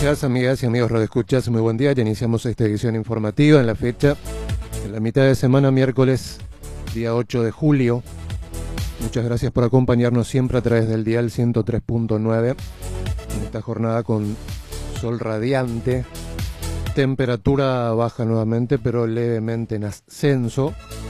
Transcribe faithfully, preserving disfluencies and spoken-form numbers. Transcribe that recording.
días, amigas y amigos radioescuchas, muy buen día. Ya iniciamos esta edición informativa en la fecha, en la mitad de semana, miércoles, día ocho de julio. Muchas gracias por acompañarnos siempre a través del dial ciento tres punto nueve en esta jornada con sol radiante, temperatura baja nuevamente, pero levemente en ascenso.